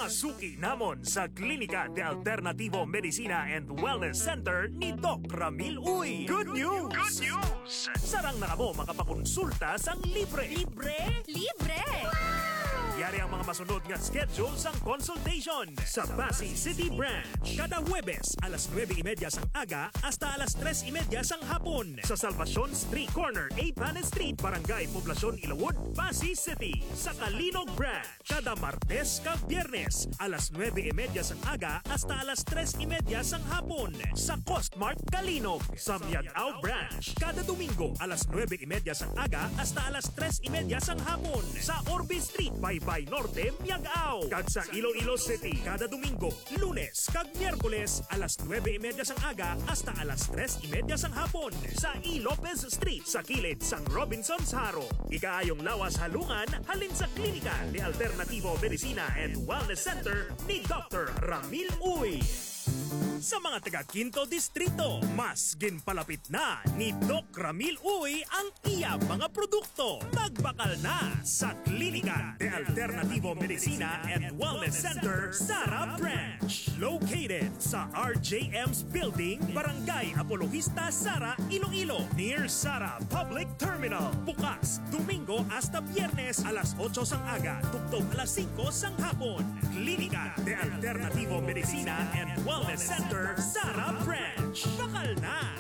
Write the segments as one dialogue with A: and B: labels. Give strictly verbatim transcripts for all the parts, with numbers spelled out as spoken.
A: Masuki namon sa Klinika de Alternativo Medicina and Wellness Center ni Doc Ramil Uy. Good news! Good news! Sarang na kamo makapakonsulta sang libre.
B: Libre? Libre! Wow!
A: Yari ang mga masunod nga schedule sang consultation sa Pasig City Branch. Kada Huwebes, alas nueve y media sang aga hasta alas tres y media sang hapon sa Salvacion Street Corner, A. Panes Street, Barangay Poblacion, Ilawod, Pasig City. Sa Kalinog Branch, kada Martes kag Biyernes, alas nueve y media sang aga hasta alas tres y media sang hapon sa Costmart Kalinog. Sa Miagao Branch, kada Domingo, alas nueve y media sang aga hasta alas tres y media sang hapon sa Orbe Street, Baybay Norte, Miagao. Kag sa Iloilo City, kada Domingo, Lunes kag Miyerkules, alas nueve y media sang aga hasta alas tres y media sang hapon sa E. Lopez Street sa kilid sang Robinson's Haro. Ikaayong lawas halungan halin sa Klinika de Alternativo Medicina and Wellness Center ni Doctor Ramil Uy. Sa mga taga Quinto Distrito, mas ginpalapit na ni Doc Ramil Uy ang iya mga produkto. Magbakal na sa Klinika de Alternativo Medicina and Wellness Center, Sara Branch. Located sa R J M's Building, Barangay Apologista, Sara, Iloilo, near Sara Public Terminal. Bukas, Domingo hasta Biyernes, alas otso sang aga, tugtog alas singko sang hapon. Klinika de Alternativo Medicina and Wellness Center, Sara Branch. Bakal na!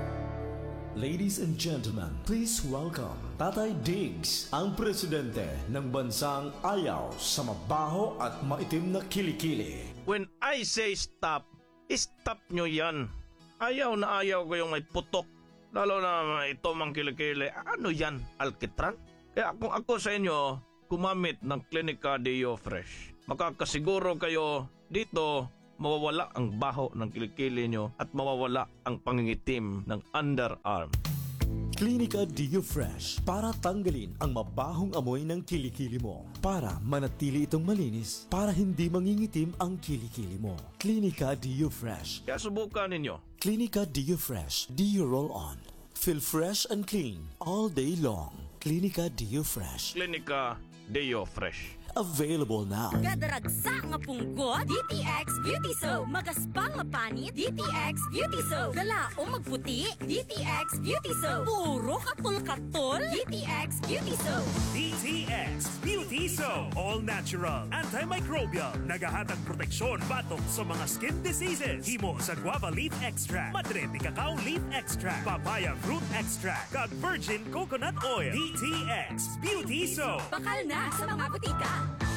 C: Ladies and gentlemen, please welcome Tatay Diggs, ang presidente ng bansang ayaw sa mabaho at maitim na kilikili.
D: When I say stop, stop nyo yan. Ayaw na ayaw ko yung may putok. Lalo na ito mang kilikili. Ano yan? Alkitran? Kaya kung ako sa inyo, gumamit ng Klinika Deo Fresh. Makakasiguro kayo dito mawawala ang baho ng kilikili nyo at mawawala ang pangingitim ng underarm.
C: Klinika Deo Fresh para tanggalin ang mabahong amoy ng kilikili mo. Para manatili itong malinis, para hindi mangingitim ang kilikili mo. Klinika Deo Fresh.
D: Kaya subukan ninyo.
C: Klinika Deo Fresh Deo Roll-On. Feel fresh and clean all day long. Klinika Deo Fresh.
D: Klinika Deo Fresh.
C: Available now.
B: Gadaragsa nga punggot, D T X Beauty Soap. Magaspang nga panit, D T X Beauty Soap. Galaong magputi, D T X Beauty Soap. Puro katol-katol, D T X Beauty Soap.
A: D T X Beauty Soap. All natural, antimicrobial, nagahatag proteksyon batok sa mga skin diseases. Himo sa guava leaf extract, madre de cacao leaf extract, papaya fruit extract, kag virgin coconut oil. D T X Beauty Soap.
B: Bakal na sa mga butika.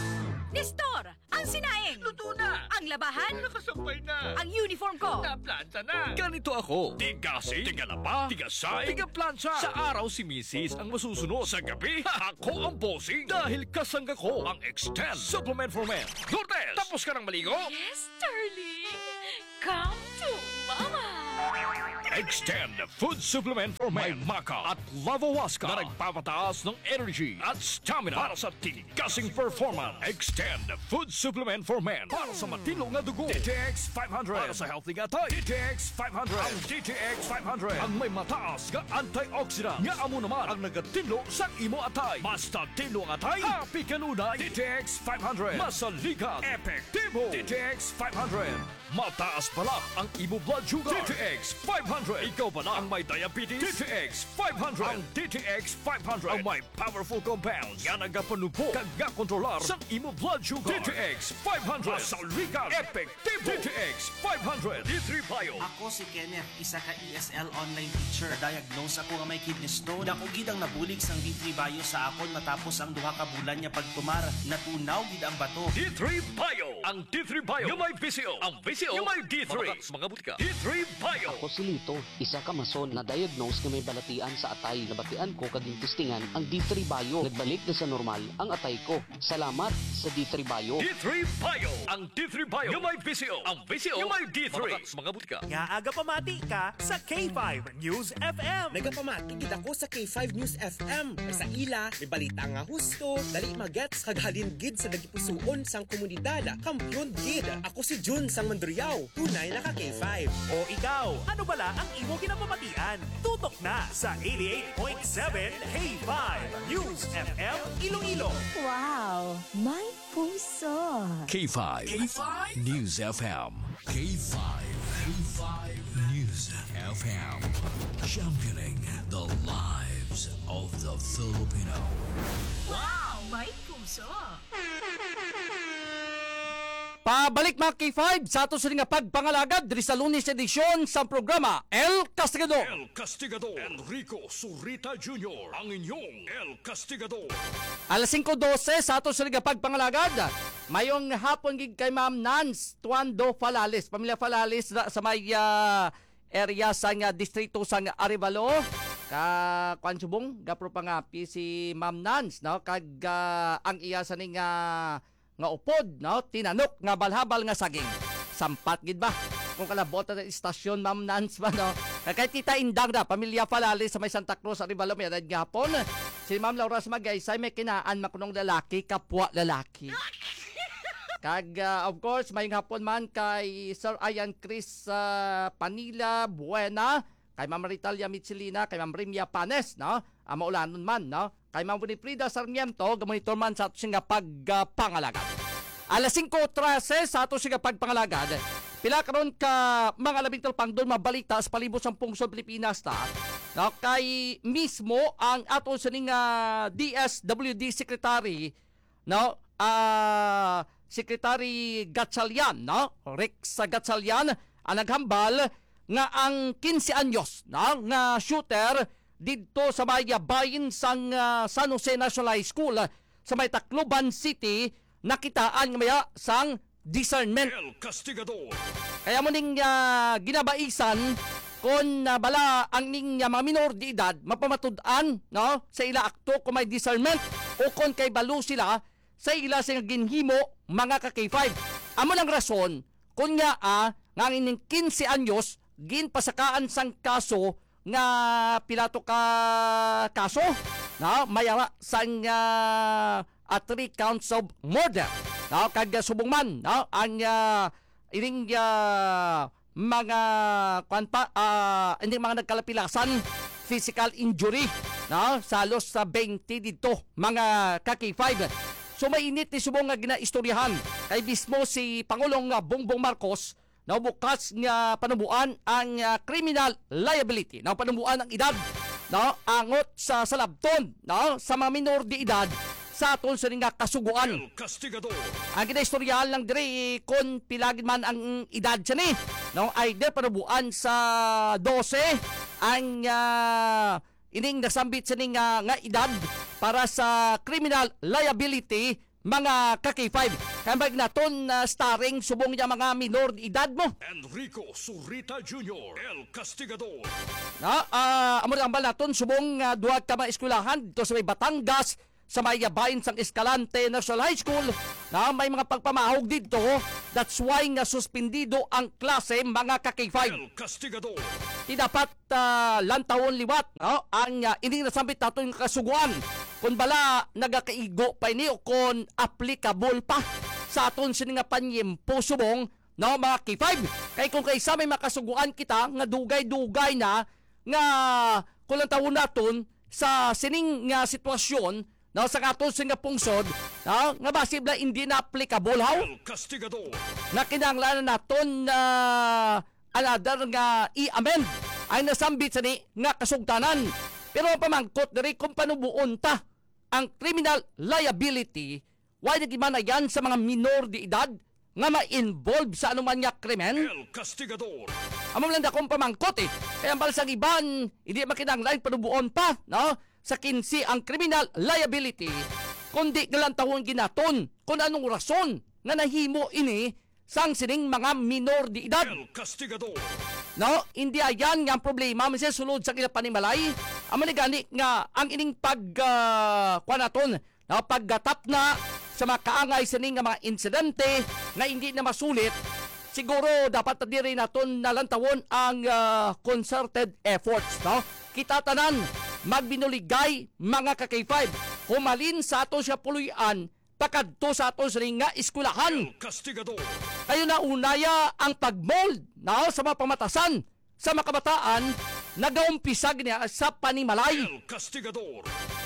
B: Nestor, ang sinaing!
E: Luto na!
B: Ang labahan!
E: Nakasampay na!
B: Ang uniform ko!
E: Naplanta na! Ganito ako! Tigasi, tigalaba, tigasay, tigaplansya! Sa araw si Missus ang masusunod. Sa gabi, ako ang bossing! Dahil kasangga ko ang Extend Supplement for Men. Lourdes, tapos ka ng maligo?
B: Yes, darling! Come to Mama!
E: Extend Food Supplement for Men. May Maca at Lavawaska na nagpapataas ng energy at stamina para sa tigasing performance. Extend Food Supplement for Men para sa matino nga dugo. D T X five hundred para sa healthy nga tayo. D T X five hundred. Ang D T X five hundred ang may mataas nga antioxidant nga amo naman ang nagatinlo sa imo atay. Basta tinlo ang atay, happy kanunay. D T X five hundred masalikat, epektibo. D T X five hundred mataas pala ang imo blood sugar. D T X five hundred. Ikaw pala ang may diabetes. D T X five hundred. Ang D T X five hundred ang may powerful compounds nga nagapanubo kag nga kontrolar sa imo blood sugar. D T X five hundred. Masalikat, epektibo. D T X five hundred. D three Bio.
F: Ako si Kenneth, isa ka E S L online teacher. Diagnose ako nga may kidney stone. Dako gid ang nabulig sang D three Bio sa akon matapos ang duha ka bulan niya pagtumar. Natunaw gid ang bato.
E: D three Bio. Ang D three Bio yung may V C O. Ang V C O yung may D three. Mga butika. D three Bio.
G: Ako si Lito, isa ka mason na diagnose nga may balatian sa atay. Nabatian ko kaging testingan ang D three Bio. Nagbalik na sa normal ang atay ko. Salamat sa D three Bio.
E: D three Bio. Ang D three Bio yung may V C O. Ang V C O yung may D three. Mga butika.
A: Nga aga pamati ka sa K five News F M.
H: Nagapamati gid ako sa K five News F M. Ay sa ila, may balita nga husto, dali magets kag halin gid sa nagipusuon sang komunidad. Kampiyon gid. Ako si Jun sang Mandriao. Tunay na ka K five.
A: O ikaw, ano bala ang imo ginapamatian? Tutok na sa eighty-eight point seven K five News F M Iloilo.
I: Wow! May
B: puso.
E: K five. K five News F M. K five. K five News F M. Championing the lives of the Filipino.
B: Wow, may puso.
I: Pabalik mga K five sa ato sa nga pagpangalagad diri sa Lunes edisyon sa programa El Castigador.
E: El Castigador. Enrico Surita Junior Ang inyong El Castigador.
I: Alas singko dose sa ato sa nga pagpangalagad. Mayong hapon gig kay Ma'am Nance Tuando Falales. Pamilya Falales sa may uh, area sa nga distrito sa nga Arevalo. Ka kwan subong gapro pangapi si Ma'am Nance no kag uh, ang iya sa ning uh, nga upod, no? Tinanok nga balhabal nga saging. Sampat gid ba? Kung kalabot na istasyon, Ma'am Nance ba, no? Kay Tita Indang na, pamilya Falales sa may Santa Cruz, Arevalo, may edad gapon. Si Ma'am Laura Samagaysay, may kinaan makunong lalaki, kapwa lalaki. Kag, uh, of course, may hapon man kay Sir Ian Chris uh, Panila Buena, kay Ma'am Ritalia Michelina, kay Ma'am Rimia Panes, no? Uh, maulanon man, no? Kay Ma'am Winifrida Sarmiento, gamonitor man sa ato siya pagpangalagad. Uh, Alas singko trase sa ato siya pagpangalagad. Pila karon ka mga labing talpang doon mabalita sa palibot sa pungsod Pilipinas ta. No, kay mismo ang ato sa ning uh, D S W D Secretary, no? Uh, Secretary Gatchalian, no? Rex Gatchalian ang naghambal nga ang kinse anyos, no? Nga shooter didto sa may bayin sang uh, San Jose National High School sa may Tacloban City nakitaan nga maya sang discernment.
E: El Castigador.
I: Kaya mo ning uh, ginabaisan kung uh, bala ang ning uh, mga minor de edad mapamatud-an, no, sa ila akto kung may discernment o kung kay balo sila sa ila sing ginhimo mga ka K five. Amo lang rason kung nga ah, nga ning kinse anyos ginpasakaan sang kaso nga pilato ka kaso, no, maya sang uh, uh, three counts of murder, no, kag uh, subong man, no, ang uh, ining uh, mga kwan pa uh, hindi mga nagkalapilasan physical injury, no, salos sa twenty dito mga ka K five. So mainit ni subong nga ginaistoryahan kay mismo si Pangulong uh, Bongbong Marcos na bukas nga panubuan ang uh, criminal liability, na panubuan ang edad, no, angot sa salabton, no, sa mga minor de edad sa aton sa nga kasuguan.
E: El Castigador.
I: Ang ginaistoryahan lang dire kung pilagin man ang edad siya ni, no, ay der panubuan sa twelve ang uh, ining nasambit sa nga, nga edad para sa criminal liability mga ka K five. Kaya bag naton uh, starring subong niya mga minor de edad mo.
E: Enrico Surita Junior El Castigador.
I: Na, uh, amo ang bal naton subong uh, duha ka mga eskwelahan dito sa may Batangas, sa may bayin sang Escalante National High School, na may mga pagpamahog dito. That's why nga suspendido ang klase mga ka K five.
E: El Castigador.
I: Di dapat uh, lantawon liwat, no, ang uh, ining nasambit naton nga kasuguan. Kung bala nagakaigo pa ini o kung applicable pa sa aton sini nga panyempo subong, no, mga K five. Kay kung kaysa may makasuguan kita nga dugay-dugay na nga kulang tawon naton sa sining nga sitwasyon, no, sa aton sini nga pungsod, no, nga basibla hindi na applicable how
E: El Castigador.
I: na kinahanglan naton na uh, another nga i-amend ay nasambit sa ni nga kasugtanan. Pero pamangkot diri kung panubuon ta ang criminal liability, why nagimana yan sa mga minor de edad nga ma-involve sa anuman nga krimen?
E: El Castigador.
I: Amo lang akong pamangkot eh. Kaya ang balasang iban, hindi makinanglain panubuon pa, no, sa kinsi ang criminal liability, kundi galang tawon ginaton kung anong rason nga nahimo ini sang sining mga minor de edad.
E: El Castigador.
I: No, hindi ayan nga ang problema minsan sulod sa kila panimalay. Amo ni gani nga ang ining pag uh, kwanaton, no, paggatap na sa mga kaangay sa ning mga insidente na hindi na masulit. Siguro dapat diri naton nalantawon ang uh, concerted efforts, no. Kita tanan magbinuligay mga ka K five. Humalin sa ato siya puluyan pakadto sa ato sa nga eskwelahan.
E: El Castigador.
I: Kayo na unaya ang pagmold, no, sa mga pamatasan sa mga kabataan nagaumpisa niya sa panimalay.
E: El Castigador.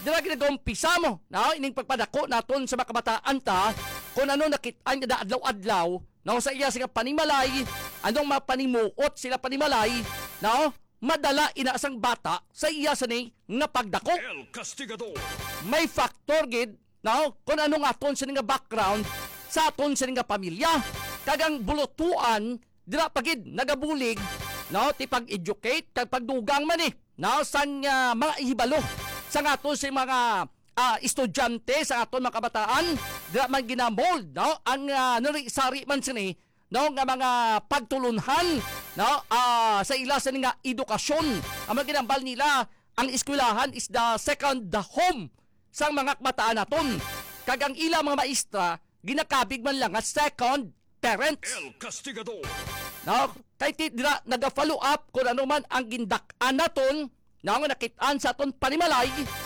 I: dira ginagaumpisa mo, no? Ining pagpadako naton sa mga kabataan ta, kung ano nakitaan niya da adlaw-adlaw, no? Sa iya sila panimalay, anong mapanimuot sila panimalay, no? Madala inaasang bata sa iya sa ni nga pagdako.
E: El Castigador.
I: May factor gid, no? Kung ano nga aton sa nga background sa aton sa nga pamilya. Kagang bulutuan, dira pagid nagabulig, no? Ti pag-educate, kag pagdugang man eh, no? Sang uh, mga ihibalo sa nga aton sa mga uh, estudyante, sa aton mga kabataan, dira man ginamold, no? Ang uh, nari-sari man sini, no? Nga mga pagtulunhan, no? Uh, sa ila sa nga edukasyon. Ang mga ginambal nila, ang eskwelahan is the second home sa mga kabataan naton. Kag ang ila mga maestra, ginakabig man lang nga second parents.
E: El Castigador.
I: No? Kay ti dira naga-follow up kung ano man ang gindak-an naton, no? Nga nakitaan sa aton panimalay,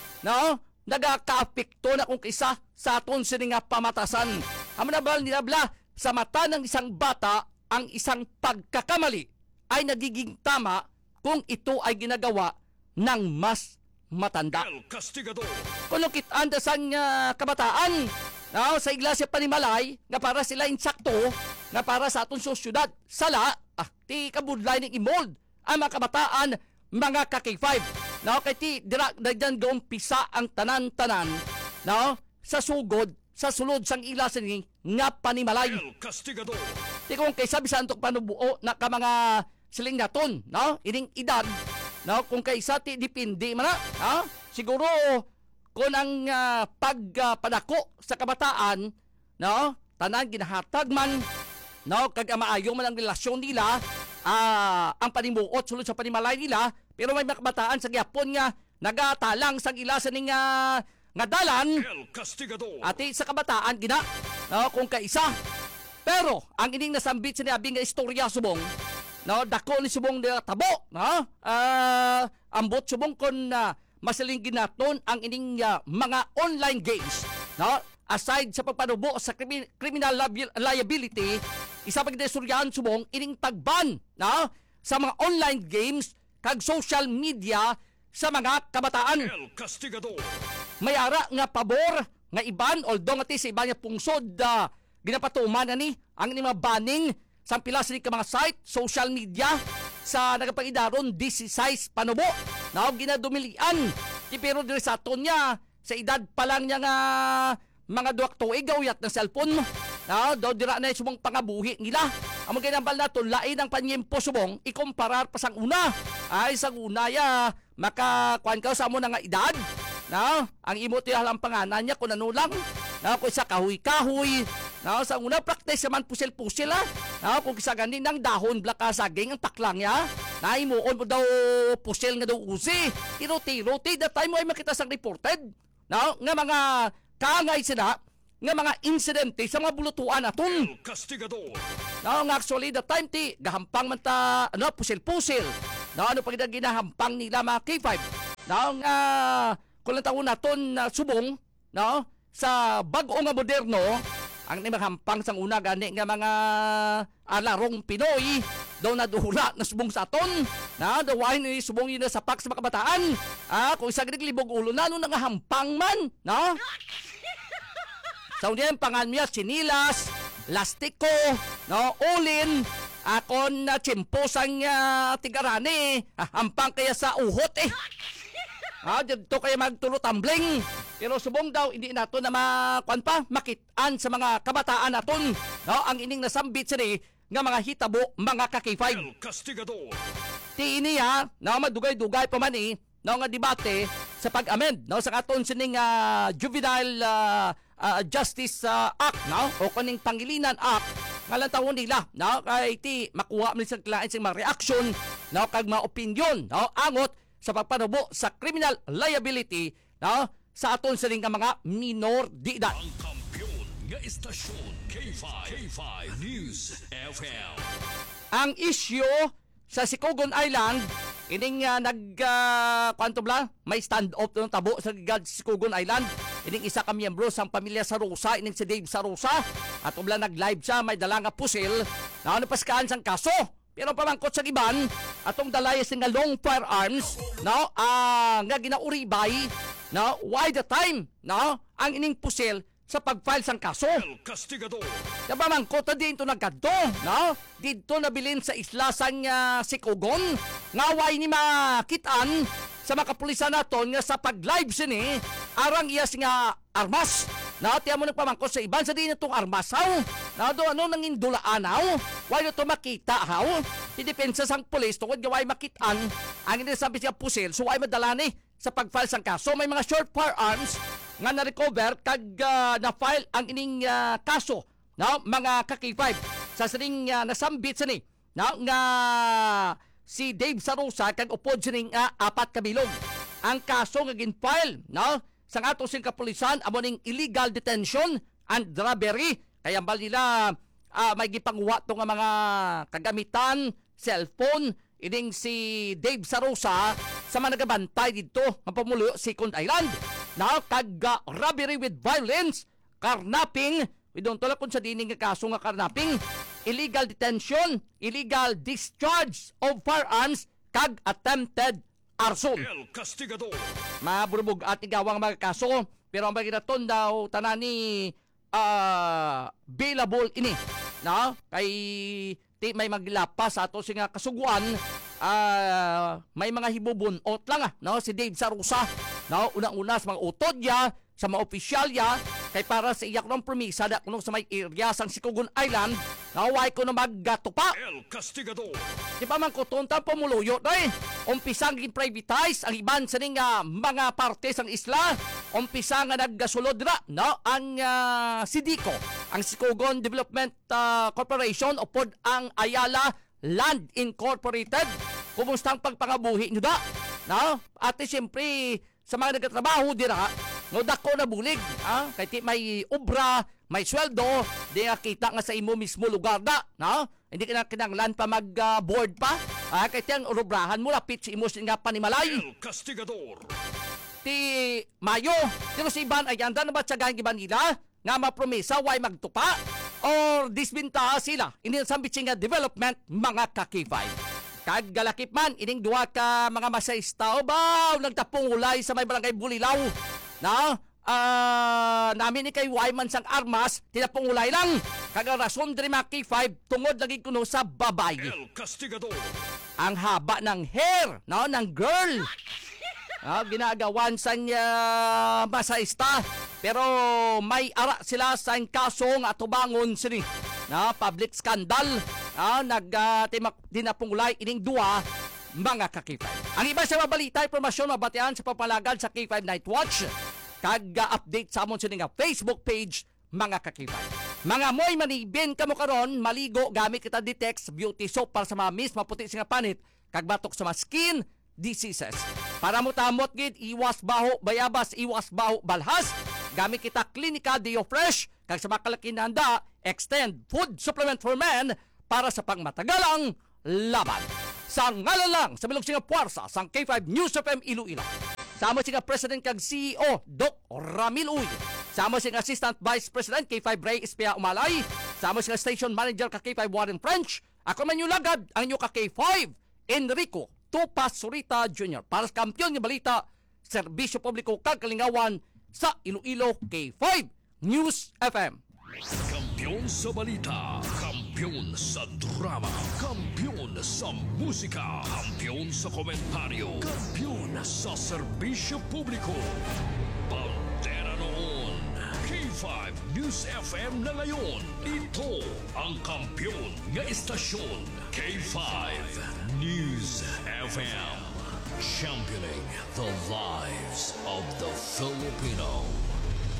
I: no? Nagaka-apekto na kung isa sa aton sini nga pamatasan. Amo na bal nilabla sa mata ng isang bata ang isang pagkakamali ay nagiging tama kung ito ay ginagawa ng mas matanda.
E: El Castigador.
I: Kung kitaan da sa uh, kabataan, no, sa iglesia panimalay, nga para sila insakto, nga para sa aton sosyudad, sala, ah, ti kabudlay ng imold, ang mga kabataan, mga ka-K five. No, kay ti, dira, dagdan gaumpisa ang tanan-tanan, no, sa sugod, sa sulod sang ilasan ni, nga panimalay.
E: El Castigador.
I: Ti kung kay sabi sa antok panubuo, na ka mga siling naton, no, ining edad, no, kung kay sa ti, dipindi man na, no, siguro, kung ang uh, pagpadako uh, sa kabataan, no, tanan ginahatag man, no, kag maayo man ang relasyon nila, uh, ang panimuot sulod sa panimalay nila, pero may mga kabataan sa gyapon nga nagatalang sa ilasan ning uh, nga dalan.
E: El Castigador.
I: Ati sa kabataan gina, no, kung kaisa. Pero ang ining nasambit sa niabing nga istorya subong, no, dako ni subong na tabo, no, uh, ambot subong kon uh, masaling ginaton ang ining uh, mga online games, no? Aside sa pagpanubo sa krimi- criminal liabil- liability, isa pag desuryan subong ining pagban, no? Sa mga online games kag social media sa mga kabataan.
E: El Castigador.
I: Mayara nga pabor nga iban although nga ti sa iba nga pungsod uh, ginapatuman na ni ang ining mga banning sa pila sa mga site, social media sa nagapangidaron disisize panubo. Now, ginadumilian. Di pero diri sa aton niya, sa edad pa lang niya nga mga duwak tuig gawyat ng cellphone. Now, daw dira na yung subong pangabuhi nila. Ang mga ginambal nato, lain ang panyempo subong, ikumparar pa sang una. Ay, sang una ya, makakuan ka sa mo na nga edad. Now, ang imo tiya lang panganan niya kung ano lang. Now, kung isa kahoy-kahoy. Now, sa una, practice naman pusil-pusil ha. Now, kung isa ganin ng dahon, blaka saging, ang taklang niya. Na imuon mo daw pusil nga daw uzi. Iruti-ruti, that time mo ay makita sang reported. Now, nga mga kaangay sila, nga mga insidente sa mga bulutuan aton.
E: El Castigador.
I: Now, nga actually, that time ti, gahampang man ta, ano, pusil-pusil. Now, ano pag ginahampang nila mga K five. Now, nga, kung lang taon naton uh, subong, no, sa bago nga moderno, ang nimahampang sang una gani nga mga alarong Pinoy, daw nadula na subong sa aton, na dawain ni subong yun na sapak sa mga kabataan. Ah, kung isa ganig libog ulo na, ano nangahampang man, no? Sa unya yung pangan niya, sinilas, lastiko, no, ulin, akon na uh, tsimposang uh, tigarani, ah, hampang kaya sa uhot eh. Ah, dito kaya magtulo tumbling. Pero subong daw, hindi nato na makuan pa, makitaan sa mga kabataan naton. No, ang ining nasambit sini nga mga hitabo, mga ka-K five.
E: El Castigador.
I: Ti ini ha, no, madugay-dugay pa man eh, no, nga debate sa pag-amend, no, sa aton sining uh, Juvenile uh, uh, Justice uh, Act, no, o kaning Pangilinan Act, nga lang taon nila, no, kay ti makuha man sa klain sing mga reaction, no, kag mga opinion, no, angot sa pagpanubo sa criminal liability, no, sa aton sining mga minor di edad.
E: Ang kampiyon nga istasyon K five. K five News F M.
I: Ang issue sa Sikogon Island, ining uh, nag uh, kwanto bla, may stand up ng tabo sa gigad Sikogon Island. Ining isa ka miyembro sa pamilya Sarosa, ining si Dave Sarosa, at ubla nag-live siya, may dala nga pusil, na napaskaan sang kaso. Pero pamangkot sa giban, atong dalayas nga long firearms, no, uh, nga ginauribay no, why the time, no, ang ining pusil sa pag-file sang kaso.
E: El Castigador.
I: Diba man, kota din ito nagkado, no? Dito nabilin sa isla sang uh, Sikugon, ngaway ni makitaan sa mga kapulisan naton nga sa pag-live sini, arang iyas nga armas. Na, tiyan mo nagpamangkot sa iban, sa din itong armas, haw? Na, do ano nang indulaan, haw? Why ito makita, haw? Didepensa sang pulis, tungkol gaway makitaan, ang hindi sabi siya pusil, so why madala ni sa pag-file sang kaso. May mga short firearms nga na-recover kag uh, na-file ang ining uh, kaso, no? Mga ka-K five sa sining uh, nasambit sini, no? Nga si Dave Sarosa kag upod sining uh, apat kabilog. Ang kaso nga gin-file, no? Sang ato sing kapulisan amo ning illegal detention and robbery. Kaya bal nila uh, may gipangwa to nga mga kagamitan, cellphone, ining si Dave Sarosa sa mga nagabantay dito ang pamuluyo Second Island. Na kag uh, robbery with violence, carnapping, we don't tala kung sa dining nga kaso nga carnapping, illegal detention, illegal discharge of firearms, kag attempted arson.
E: El Castigador.
I: Maburubog at igawang mga kaso, pero ang baginaton daw tanani uh, bailable ini. Na kay ti may maglapas ato si nga kasuguan, uh, may mga hibubunot lang ah, no? Si Dave Sarosa, no? Unang-una sa mga utod ya, sa mga opisyal ya, kay para sa iyak ng promisa da kuno sa may area sang Sikugon Island, naway ko na maggatupa.
E: El Castigador.
I: Di ba man ko tunta pumuluyo day? Umpisang gin-privatize ang iban sa ning uh, mga parte sang isla. Umpisa nga naggasulod ra, no? Ang uh, Sidico, ang Sikugon Development uh, Corporation o pod ang Ayala Land Incorporated. Kumusta ang pagpangabuhi nyo da? No? At siyempre, sa mga nagtatrabaho dira, no, dako na bulig. Ha? Kaya may obra, may sweldo, di kita nga sa imo mismo lugar da. No? Hindi ka na kinanglan pa mag-board uh, pa. Ha? Kaya tiyang urobrahan mo, lapit si imo nga panimalay.
E: El Castigador.
I: Ti Mayo, pero si Iban ayanda na ba tiyagahan giban nila? Nga mapromesa, why magtupa? Or disbintaha sila? Ini ang nga development, mga ka-K five. Kag galakip man, ining duwa ka mga masayista o ba, nagtapong ulay sa may barangay Bulilaw. Na, uh, namin ni kay Wyman sang armas, tinapong ulay lang. Kag rason diri mga K five, tungod lagi kuno sa babay.
E: El Castigador.
I: Ang haba ng hair, no, ng girl. Ah, ginagawan sa niya masayista. Pero may ara sila sa kaso nga tubangon sini. Na, public scandal. Ah, nag uh, dinapungulay ining duwa mga ka-K five. Ang iba sa mabalita, impormasyon mabatian sa papalagad sa K five Night Watch. Kag uh, update sa amon sa nga Facebook page mga ka-K five. Mga moy manibin kamo karon, maligo gamit kita Detex beauty soap para sa mga miss maputi nga panit kag batok sa mga skin diseases. Para mo tamot gid, iwas baho bayabas, iwas baho balhas. Gamit kita Clinica Dio Fresh kag sa mga kalakinanda, extend food supplement for men para sa pangmatagalang laban. Sa ngalan lang sa bilog singa puwersa sang K five News F M Iloilo. Sama singa President kag C E O Doc Ramil Uy. Sama singa Assistant Vice President K five Ray Espia Umalay. Sama singa Station Manager ka K five Warren French. Ako man yung lagad ang inyo ka K five Enrico Tupas Surita Junior Para sa kampiyon ng balita, serbisyo publiko kag kalingawan sa Iloilo K five News F M.
E: Kampiyon sa balita, kampiyon sa drama, kampiyon sa musika, kampiyon sa komentaryo, kampiyon sa serbisyo publiko. Pantera noon, K five News F M na ngayon. Ito ang kampiyon nga istasyon, K five News F M. Championing the lives of the Filipino.